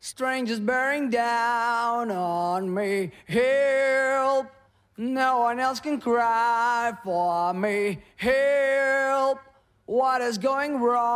Strangers bearing down on me. Help! No one else can cry for me. Help! What is going wrong?